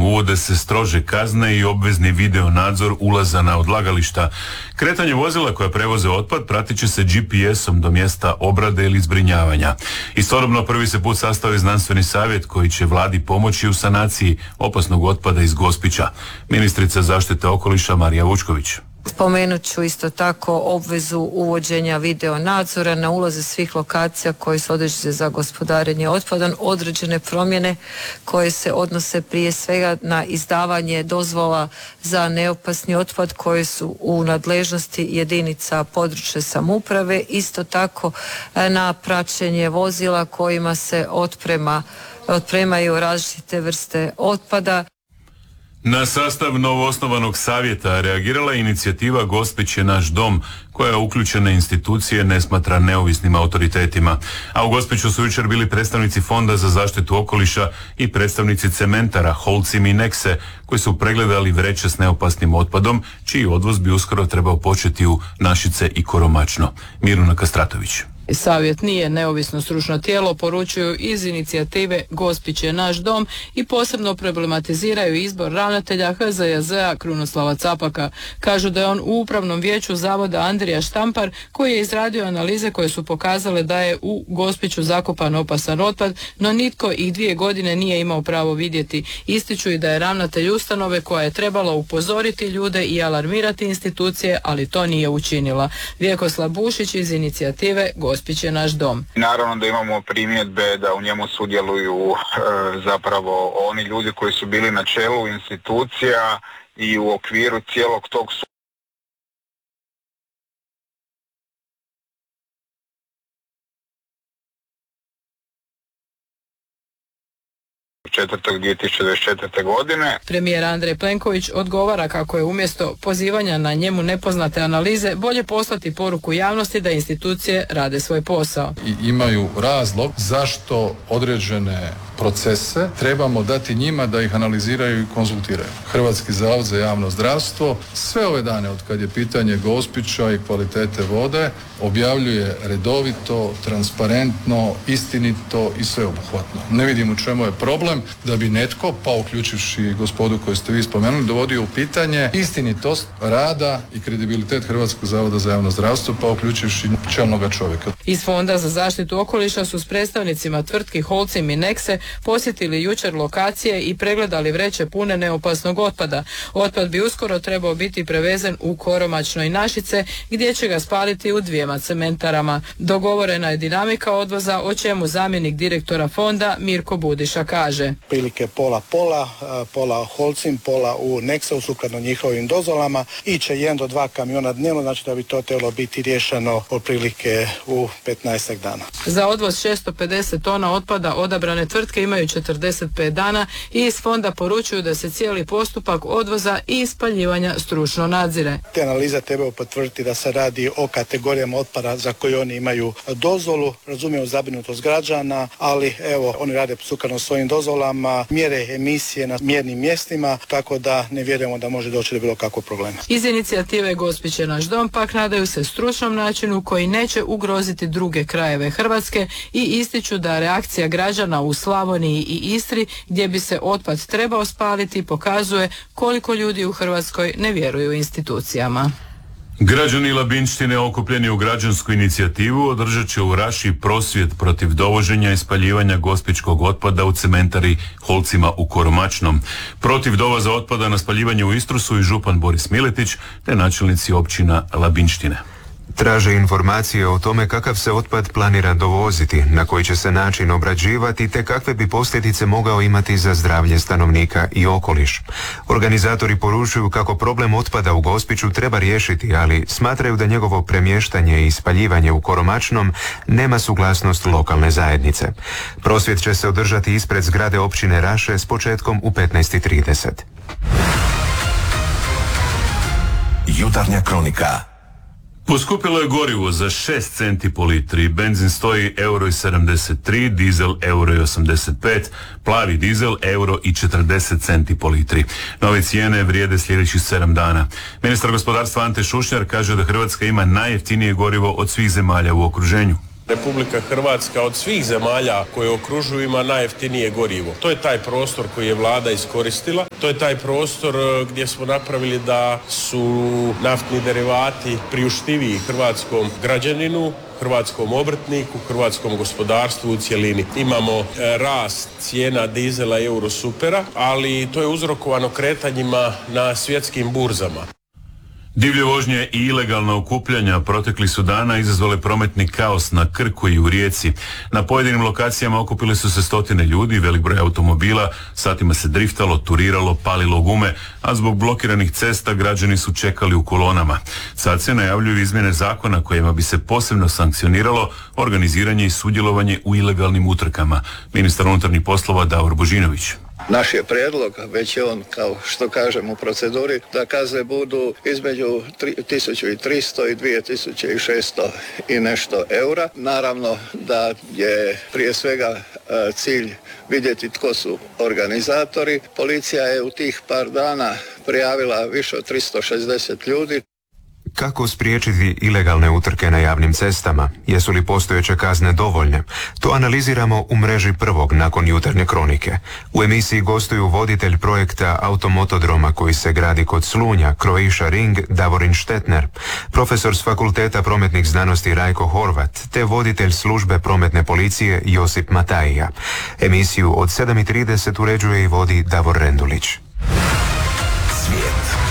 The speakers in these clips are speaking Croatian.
uvode se strože kazne i obvezni video nadzor ulaza na odlagališta. Kretanje vozila koja prevoze otpad pratit će se GPS-om do mjesta obrade ili zbrinjavanja. Istodobno prvi se put sastavio znanstveni savjet koji će vladi pomoći u sanaciji opasnog otpada iz Gospića. Ministrica zaštite okoliša Marija Vučković. Spomenut ću isto tako obvezu uvođenja video nadzora na ulaze svih lokacija koje su određene za gospodarenje otpadom, određene promjene koje se odnose prije svega na izdavanje dozvola za neopasni otpad koje su u nadležnosti jedinica područne samouprave, isto tako na praćenje vozila kojima se otpremaju različite vrste otpada. Na sastav novoosnovanog savjeta reagirala je inicijativa Gospić je naš dom, koja uključene institucije ne smatra neovisnim autoritetima. A u Gospiću su jučer bili predstavnici Fonda za zaštitu okoliša i predstavnici cementara Holcim i Nexe, koji su pregledali vreće s neopasnim otpadom, čiji odvoz bi uskoro trebao početi u Našice i Koromačno. Miruna Kastratović. Savjet nije neovisno stručno tijelo, poručuju iz inicijative Gospić je naš dom i posebno problematiziraju izbor ravnatelja HZJZ-a Krunoslava Capaka. Kažu da je on u upravnom vijeću zavoda Andrija Štampar, koji je izradio analize koje su pokazale da je u Gospiću zakopan opasan otpad, no nitko ih 2 godine nije imao pravo vidjeti. Ističu i da je ravnatelj ustanove koja je trebala upozoriti ljude i alarmirati institucije, ali to nije učinila. Vjekoslav Bušić iz inicijative Gospić je naš dom. Naravno da imamo primjedbe da u njemu sudjeluju zapravo oni ljudi koji su bili na čelu institucija i u okviru cijelog tog 2024. godine. Premijer Andrej Plenković odgovara kako je umjesto pozivanja na njemu nepoznate analize bolje poslati poruku javnosti da institucije rade svoj posao. I imaju razlog zašto određene procese trebamo dati njima da ih analiziraju i konzultiraju. Hrvatski zavod za javno zdravstvo sve ove dane od kad je pitanje Gospića i kvalitete vode objavljuje redovito, transparentno, istinito i sveobuhvatno. Ne vidim u čemu je problem da bi netko, pa uključivši gospodu koju ste vi spomenuli, dovodio u pitanje istinitost rada i kredibilitet Hrvatskog zavoda za javno zdravstvo, pa uključivši čelnoga čovjeka. Iz Fonda za zaštitu okoliša su s predstavnicima tvrtki Holcim i Nexe posjetili jučer lokacije i pregledali vreće pune neopasnog otpada. Otpad bi uskoro trebao biti prevezen u Koromačno i Našice, gdje će ga spaliti u 2 cementarama. Dogovorena je dinamika odvoza, o čemu zamjenik direktora fonda Mirko Budiša kaže. Prilike pola Holcim, pola u Nexeu sukladno njihovim dozvolama. Iće 1 do 2 kamiona dnevno, znači da bi to trebalo biti riješeno otprilike u 15 dana. Za odvoz 650 tona otpada odabrane tvrtke imaju 45 dana i iz fonda poručuju da se cijeli postupak odvoza i spaljivanja stručno nadzire. Te analize trebaju potvrditi da se radi o kategorijama otpada za koje oni imaju dozvolu. Razumijemo zabrinutost građana, ali evo, oni rade sukladno svojim dozvolama, mjere emisije na mjernim mjestima, tako da ne vjerujemo da može doći do bilo kakvog problema. Iz inicijative Gospić je naš dom pak nadaju se stručnom načinu koji neće ugroziti druge krajeve Hrvatske i ističu da reakcija građana u Slavoniji i Istri, gdje bi se otpad trebao spaliti, pokazuje koliko ljudi u Hrvatskoj ne vjeruju institucijama. Građani Labinštine okupljeni u građansku inicijativu održat će u Raši prosvjed protiv dovoženja i spaljivanja gospićkog otpada u cementari Holcima u Koromačnom. Protiv dovoza otpada na spaljivanje u Istru su i župan Boris Miletić te načelnici općina Labinštine. Traže informacije o tome kakav se otpad planira dovoziti, na koji će se način obrađivati te kakve bi posljedice mogao imati za zdravlje stanovnika i okoliš. Organizatori poručuju kako problem otpada u Gospiću treba riješiti, ali smatraju da njegovo premještanje i spaljivanje u Koromačnom nema suglasnost lokalne zajednice. Prosvjed će se održati ispred zgrade općine Raše s početkom u 15:30. Jutarnja kronika. Poskupilo je gorivo za 6 centi po litri, benzin stoji €1,73, dizel €1,85, plavi dizel €1,40 centi po litri. Nove cijene vrijede sljedećih 7 dana. Ministar gospodarstva Ante Šušnjar kaže da Hrvatska ima najjeftinije gorivo od svih zemalja u okruženju. Republika Hrvatska od svih zemalja koje okružuju ima najjeftinije gorivo. To je taj prostor koji je vlada iskoristila. To je taj prostor gdje smo napravili da su naftni derivati priuštiviji hrvatskom građaninu, hrvatskom obrtniku, hrvatskom gospodarstvu u cjelini. Imamo rast cijena dizela i eurosupera, ali to je uzrokovano kretanjima na svjetskim burzama. Divlje vožnje i ilegalna okupljanja protekli su dana izazvale prometni kaos na Krku i u Rijeci. Na pojedinim lokacijama okupili su se stotine ljudi, velik broj automobila, satima se driftalo, turiralo, palilo gume, a zbog blokiranih cesta građani su čekali u kolonama. Sad se najavljuju izmjene zakona kojima bi se posebno sankcioniralo organiziranje i sudjelovanje u ilegalnim utrkama. Ministar unutarnjih poslova Davor Božinović. Naš je prijedlog, već je on, kao što kažem, u proceduri, da kazne budu između 1300 i 2600 i nešto eura. Naravno da je prije svega cilj vidjeti tko su organizatori. Policija je u tih par dana prijavila više od 360 ljudi. Kako spriječiti ilegalne utrke na javnim cestama? Jesu li postojeće kazne dovoljne? To analiziramo u mreži Prvog nakon jutarnje kronike. U emisiji gostuju voditelj projekta automotodroma koji se gradi kod Slunja, Croatia Ring, Davorin Štetner, profesor s Fakulteta prometnih znanosti Rajko Horvat, te voditelj službe prometne policije Josip Matajija. Emisiju od 7:30 uređuje i vodi Davor Rendulić. Svijet.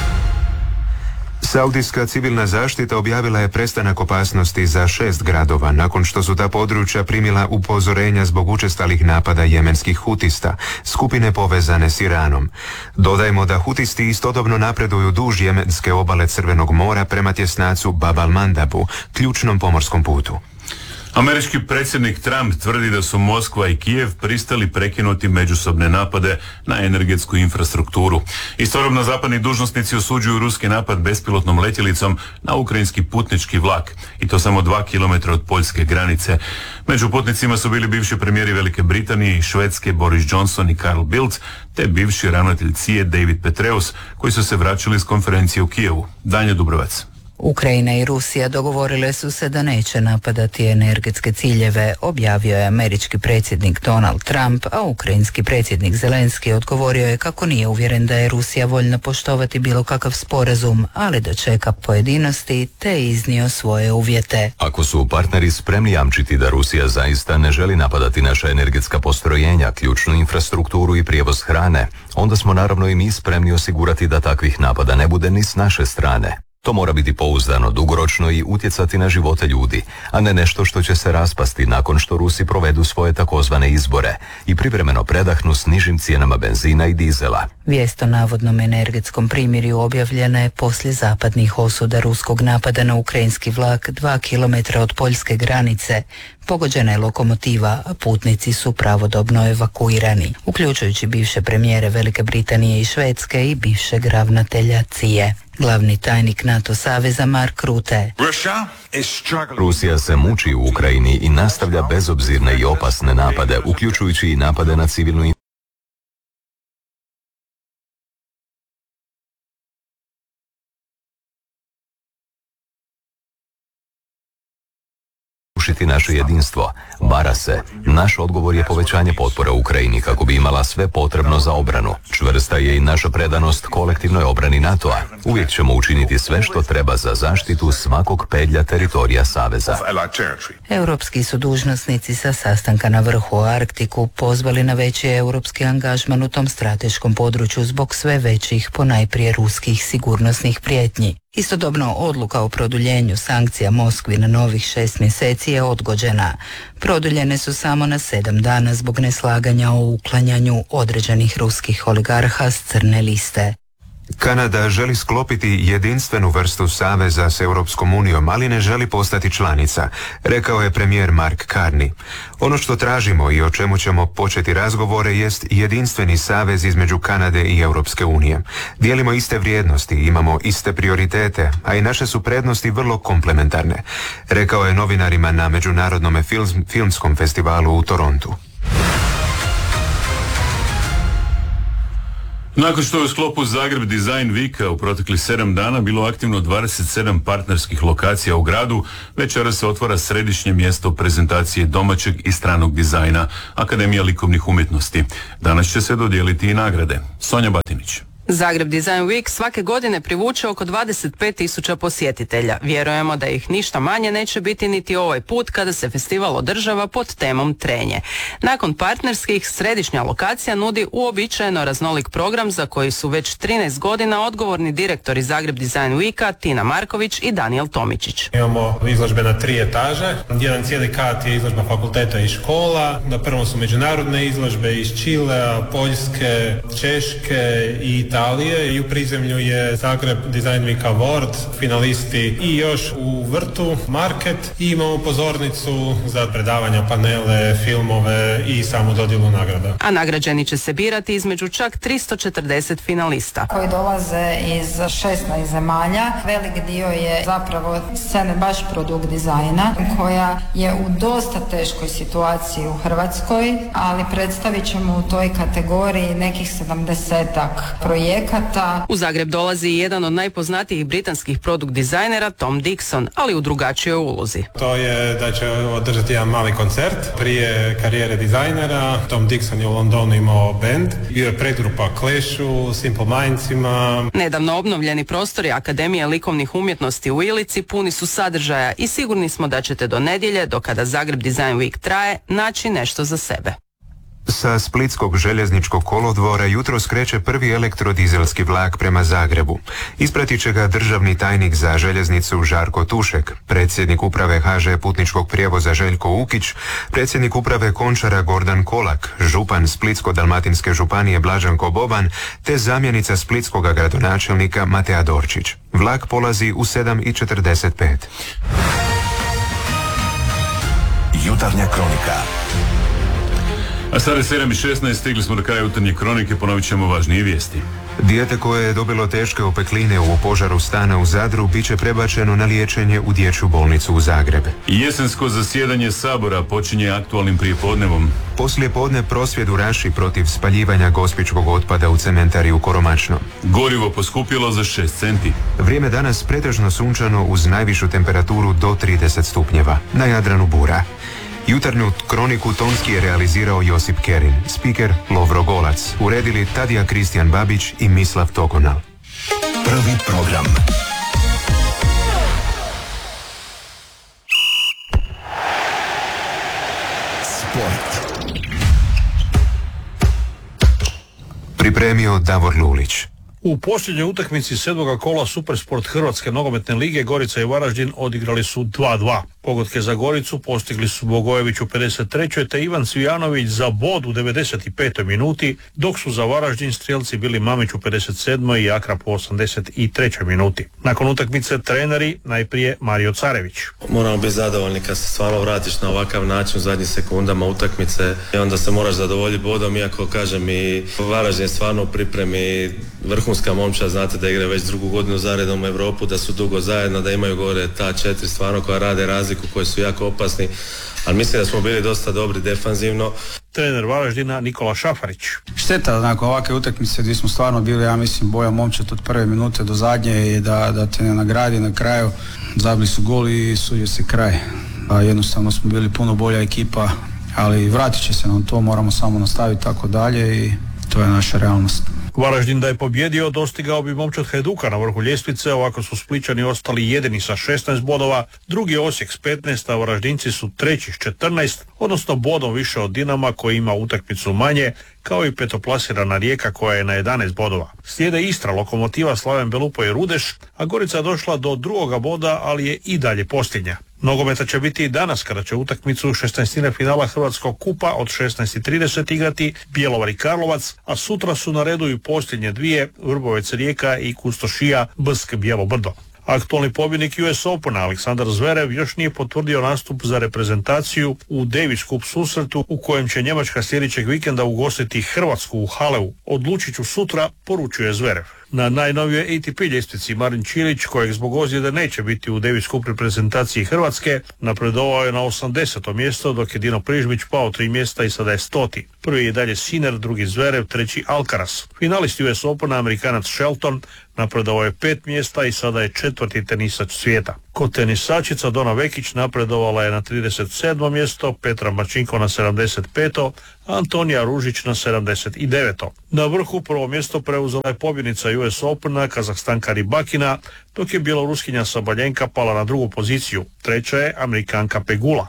Saudijska civilna zaštita objavila je prestanak opasnosti za 6 gradova nakon što su ta područja primila upozorenja zbog učestalih napada jemenskih hutista, skupine povezane s Iranom. Dodajmo da hutisti istodobno napreduju duž jemenske obale Crvenog mora prema tjesnacu Bab al-Mandabu, ključnom pomorskom putu. Američki predsjednik Trump tvrdi da su Moskva i Kijev pristali prekinuti međusobne napade na energetsku infrastrukturu. Istodobno zapadni dužnosnici osuđuju ruski napad bespilotnom letjelicom na ukrajinski putnički vlak, i to samo 2 km od poljske granice. Među putnicima su bili bivši premijeri Velike Britanije i Švedske Boris Johnson i Carl Bildt, te bivši ravnatelj CIA David Petraeus, koji su se vraćali s konferencije u Kijevu. Danja Dubrovac. Ukrajina i Rusija dogovorile su se da neće napadati energetske ciljeve, objavio je američki predsjednik Donald Trump, a ukrajinski predsjednik Zelenski odgovorio je kako nije uvjeren da je Rusija voljna poštovati bilo kakav sporazum, ali da čeka pojedinosti, te iznio svoje uvjete. Ako su partneri spremni jamčiti da Rusija zaista ne želi napadati naša energetska postrojenja, ključnu infrastrukturu i prijevoz hrane, onda smo naravno i mi spremni osigurati da takvih napada ne bude ni s naše strane. To mora biti pouzdano, dugoročno i utjecati na živote ljudi, a ne nešto što će se raspasti nakon što Rusi provedu svoje takozvane izbore i privremeno predahnu s nižim cijenama benzina i dizela. Vijest o navodnom energetskom primirju objavljena je poslije zapadnih osuda ruskog napada na ukrajinski vlak 2 km od poljske granice. Pogođena je lokomotiva, a putnici su pravodobno evakuirani, uključujući bivše premijere Velike Britanije i Švedske i bivšeg ravnatelja CIA. Glavni tajnik NATO saveza Mark Rutte. Rusija se muči u Ukrajini i nastavlja bezobzirne i opasne napade, uključujući i napade na civilnu naše jedinstvo. Vara se. Naš odgovor je povećanje potpore Ukrajini kako bi imala sve potrebno za obranu. Čvrsta je i naša predanost kolektivnoj obrani NATO-a. Uvijek ćemo učiniti sve što treba za zaštitu svakog pedlja teritorija Saveza. Europski su dužnosnici sa sastanka na vrhu o Arktiku pozvali na veći europski angažman u tom strateškom području zbog sve većih, ponajprije ruskih sigurnosnih prijetnji. Istodobno odluka o produljenju sankcija Moskvi na novih 6 mjeseci je odgođena. Produljene su samo na 7 dana zbog neslaganja o uklanjanju određenih ruskih oligarha s crne liste. Kanada želi sklopiti jedinstvenu vrstu saveza s Europskom unijom, ali ne želi postati članica, rekao je premijer Mark Carney. Ono što tražimo i o čemu ćemo početi razgovore jest jedinstveni savez između Kanade i Europske unije. Dijelimo iste vrijednosti, imamo iste prioritete, a i naše su prednosti vrlo komplementarne, rekao je novinarima na Međunarodnom filmskom festivalu u Torontu. Nakon što je u sklopu Zagreb Design Weeka u proteklih 7 dana bilo aktivno 27 partnerskih lokacija u gradu, večeras se otvara središnje mjesto prezentacije domaćeg i stranog dizajna, Akademija likovnih umjetnosti. Danas će se dodijeliti i nagrade. Sonja Batinić. Zagreb Design Week svake godine privuče oko 25.000 posjetitelja. Vjerujemo da ih ništa manje neće biti niti ovaj put kada se festival održava pod temom trenje. Nakon partnerskih, središnja lokacija nudi uobičajeno raznolik program za koji su već 13 godina odgovorni direktori Zagreb Design Weeka Tina Marković i Daniel Tomičić. Imamo izložbe na 3 etaže. Jedan cijeli kat je izložba fakulteta i škola. Na prvom su međunarodne izložbe iz Čilea, Poljske, Češke i Italije i u prizemlju je Zagreb Design Week Award, finalisti i još u vrtu market i imamo pozornicu za predavanja, panele, filmove i samu dodjelu nagrada. A nagrađeni će se birati između čak 340 finalista. Koji dolaze iz 16 zemalja. Velik dio je zapravo scene baš produkt dizajna koja je u dosta teškoj situaciji u Hrvatskoj, ali predstavit ćemo u toj kategoriji nekih 70-ak projekata. U Zagreb dolazi i jedan od najpoznatijih britanskih produkt dizajnera Tom Dixon, ali u drugačijoj ulozi. To je da će održati jedan mali koncert. Prije karijere dizajnera Tom Dixon je u Londonu imao band, bio je predgrupa Clashu, Simple Mindsima. Nedavno obnovljeni prostori Akademije likovnih umjetnosti u Ilici puni su sadržaja i sigurni smo da ćete do nedjelje, do kada Zagreb Design Week traje, naći nešto za sebe. Sa splitskog željezničkog kolodvora jutro skreće prvi elektrodizelski vlak prema Zagrebu. Ispratit će ga državni tajnik za željeznicu Žarko Tušek, predsjednik uprave HŽ putničkog prijevoza Željko Ukić, predsjednik uprave Končara Gordan Kolak, župan Splitsko-dalmatinske županije Blaženko Boban te zamjenica splitskog gradonačelnika Matea Dorčić. Vlak polazi u 7:45. Jutarnja kronika. A sada je 7:16, stigli smo do kraja jutarnje kronike, ponovit ćemo važnije vijesti. Dijete koje je dobilo teške opekline u požaru stana u Zadru bit će prebačeno na liječenje u dječju bolnicu u Zagreb. Jesensko zasjedanje Sabora počinje aktualnim prijepodnevom. Poslije podne prosvjed u Raši protiv spaljivanja gospićkog otpada u cementariju Koromačno. Gorivo poskupilo za 6 centi. Vrijeme danas pretežno sunčano uz najvišu temperaturu do 30 stupnjeva. Na Jadranu bura. Jutarnju kroniku tonski je realizirao Josip Kerin, spiker Lovro Golac, uredili Tadija Kristijan Babić i Mislav Tokonal. Prvi program. Sport. Pripremio Davor Lulić. U posljednjoj utakmici 7. kola Supersport Hrvatske nogometne lige Gorica i Varaždin odigrali su 2:2. Pogodke za Goricu postigli su Bogojević u 53. te Ivan Cvijanović za bod u 95. minuti, dok su za Varaždin strijelci bili Mamić u 57. i Akrap u 83. minuti. Nakon utakmice treneri, najprije Mario Carević. Moramo biti zadovoljni kad se stvarno vratiš na ovakav način u zadnjim sekundama utakmice i onda se moraš zadovoljiti bodom, iako kažem i Varaždin stvarno u pripremi vrhunska momčad, znate da igra već drugu godinu zaredom u Europu, da su dugo zajedno, da imaju gore ta 4 stvarno koja rade razliku, koji su jako opasni, ali mislim da smo bili dosta dobri defanzivno. Trener Varaždina Nikola Šafarić. Šteta nakon ovakve utakmice gdje smo stvarno bili, ja mislim, boja momčad od prve minute do zadnje i da te ne nagradi na kraju. Zabili su gol i sudio se kraj. Jednostavno smo bili puno bolja ekipa, ali vratit će se nam to, moramo samo nastaviti tako dalje i to je naša realnost. Varaždin da je pobjedio dostigao bi momčad Hajduka na vrhu ljestvice, ovako su Splićani ostali jedini sa 16 bodova, drugi je Osijek s 15, a Varaždinci su treći s 14, odnosno bodom više od Dinama koji ima utakmicu manje, kao i petoplasirana Rijeka koja je na 11 bodova. Slijede Istra, Lokomotiva, Slaven Belupo i Rudeš, a Gorica je došla do drugoga boda, ali je i dalje posljednja. Nogometa će biti i danas kada će utakmicu 16. finala Hrvatskog kupa od 16:30 igrati Bjelovar i Karlovac, a sutra su na redu i posljednje dvije, Vrbovec Rijeka i Kustošija Bsk Bijelo Brdo. Aktualni pobjednik US Opena Aleksandar Zverev još nije potvrdio nastup za reprezentaciju u Davis Cup susretu u kojem će Njemačka sljedećeg vikenda ugostiti Hrvatsku u Haleu. Odlučit ću sutra, poručuje Zverev. Na najnovijoj ATP ljestvici Marin Čilić, kojeg zbog ozljede neće biti u Davis Cup reprezentaciji Hrvatske, napredovao je na 80. mjesto, dok je Dino Prižbić pao 3 mjesta i sada je 100. Prvi je dalje Sinner, drugi Zverev, treći Alcaraz. Finalist US Opena, Amerikanac Shelton, napredovao je 5 mjesta i sada je 4. tenisač svijeta. Kod tenisačica Dona Vekić napredovala je na 37. mjesto, Petra Marčinko na 75. a Antonija Ružić na 79. Na vrhu prvo mjesto preuzela je pobjednica US Opena, Kazahstanka Rybakina, dok je bjeloruskinja Sabaljenka pala na drugu poziciju. Treća je Amerikanka Pegula.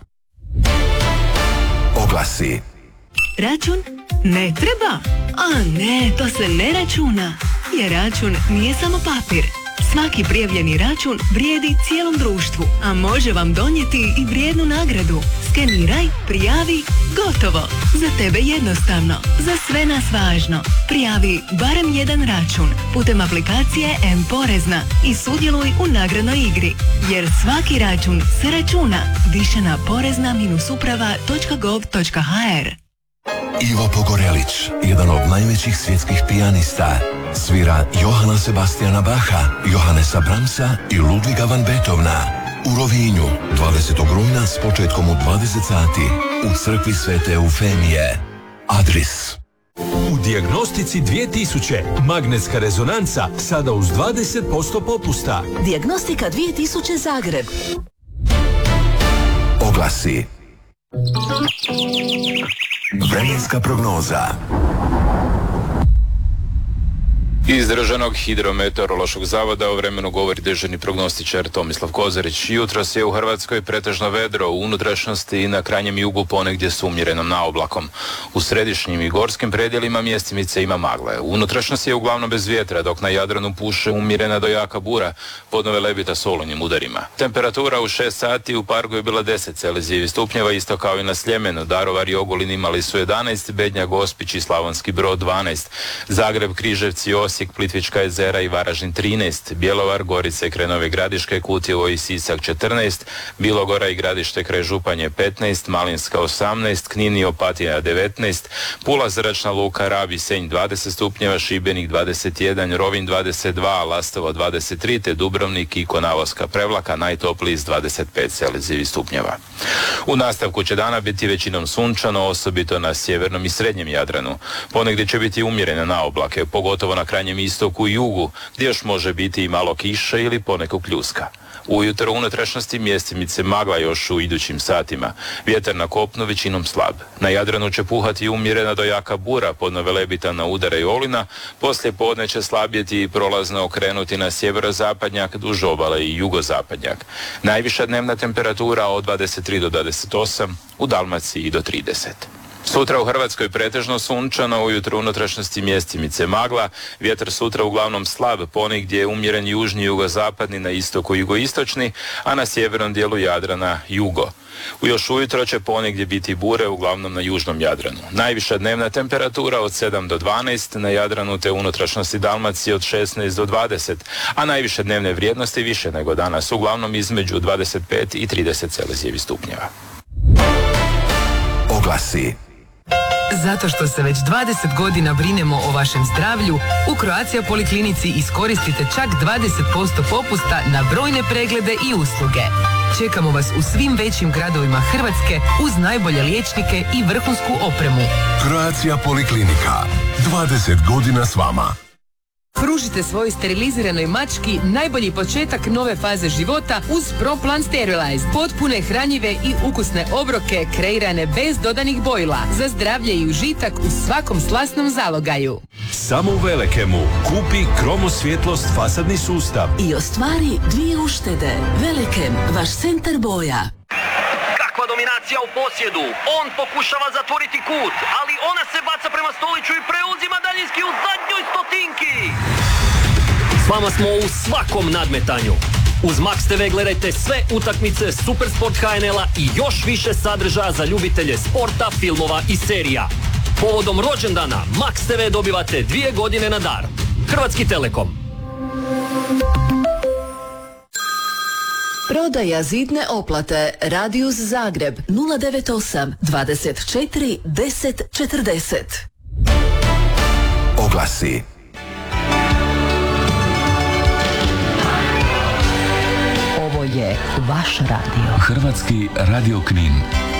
Oglasi. Račun? Ne treba? A ne, to se ne računa. Jer račun nije samo papir. Svaki prijavljeni račun vrijedi cijelom društvu, a može vam donijeti i vrijednu nagradu. Skeniraj, prijavi, gotovo. Za tebe jednostavno, za sve nas važno. Prijavi barem jedan račun putem aplikacije M-Porezna i sudjeluj u nagradnoj igri. Jer svaki račun se računa. Više na porezna-uprava.gov.hr. Ivo Pogorelić, jedan od najvećih svjetskih pijanista, svira Johana Sebastiana Bacha, Johannesa Brahmsa i Ludviga van Beethovena. U Rovinju, 20. rujna s početkom u 20 sati, u crkvi Svete Eufemije. Adris. U Dijagnostici 2000 magnetska rezonanca sada uz 20% popusta. Dijagnostika 2000 Zagreb. Oglasi. Vremenska prognoza. Iz Državnog hidrometeorološkog zavoda o vremenu govori dežurni prognostičar Tomislav Kozarić. Jutros je u Hrvatskoj pretežno vedro, u unutrašnjosti i na krajnjem jugu ponegdje s umjerenom naoblakom. U središnjim i gorskim predjelima mjestimice ima magle. U unutrašnjosti je uglavnom bez vjetra, dok na Jadranu puše umjerena do jaka bura, podnove lebita s olujnim udarima. Temperatura u 6 sati u Pargu je bila 10 Celzijevih stupnjeva, isto kao i na Sljemenu. Daruvar i Ogulin imali su 11, Bednja, Gospić i Slavonski Brod 12, Zagreb, Križevci, Osijek, Plitvička jezera i Varaždin 13, Bjelovar, Gorice, kraj Nove Gradiške, Kutjevo i Sisak 14, Bilogora i Gradište kraj Županje 15, Malinska 18, Knin i Opatija 19, Pula, Zračna luka, Rab i Senj 20 stupnjeva, Šibenik 21, Rovinj 22, Lastovo 23, te Dubrovnik i Konavoska Prevlaka najtopliji s 25 Celzijevih stupnjeva. U nastavku će dana biti većinom sunčano, osobito na sjevernom i srednjem Jadranu. Ponegdje će biti umjerene naoblake, pogotovo na krajnjem istoku i jugu, gdje još može biti i malo kiše ili ponekog pljuska. Ujutro u unutrašnjosti mjestimice magla još u idućim satima. Vjetar na kopnu većinom slab. Na Jadranu će puhati umjerena do jaka bura, podnove lebita na udara i olina. Poslije podne će slabjeti i prolazno okrenuti na sjeverozapadnjak, duž obale i jugozapadnjak. Najviša dnevna temperatura od 23 do 28, u Dalmaciji do 30. Sutra u Hrvatskoj pretežno sunčano, ujutro u unutrašnjosti mjestimice magla, vjetar sutra uglavnom slab, ponegdje je umjeren južni i jugozapadni, na istoku jugoistočni, a na sjevernom dijelu Jadrana jugo. Još ujutro će ponegdje biti bure, uglavnom na južnom Jadranu. Najviša dnevna temperatura od 7 do 12, na Jadranu te unutrašnjosti Dalmacije od 16 do 20, a najviše dnevne vrijednosti više nego danas, uglavnom između 25 i 30 Celzijevih stupnjeva. Oglasi. Zato što se već 20 godina brinemo o vašem zdravlju, u Croatia Poliklinici iskoristite čak 20% popusta na brojne preglede i usluge. Čekamo vas u svim većim gradovima Hrvatske uz najbolje liječnike i vrhunsku opremu. Croatia Poliklinika. 20 godina s vama. Pružite svojoj steriliziranoj mački najbolji početak nove faze života uz ProPlan Sterilized. Potpune, hranjive i ukusne obroke kreirane bez dodanih bojila za zdravlje i užitak u svakom slasnom zalogaju. Samo u Velekemu kupi Kromo svjetlost fasadni sustav I ostvari 2 uštede. Velekem, vaš centar boja. Kakva dominacija u posjedu. On pokušava zatvoriti kut, ali ona se baca prema Stoliću i preuzima daljinski u zadnjoj stotinki. S vama smo u svakom nadmetanju. Uz Max TV gledajte sve utakmice Supersport HNL-a i još više sadržaja za ljubitelje sporta, filmova i serija. Povodom rođendana Max TV dobivate 2 godine na dar. Hrvatski Telekom. Prodaja zidne oplate Radius Zagreb 098 24 10 40. Oglasi. vaš radio. Hrvatski radio Knin.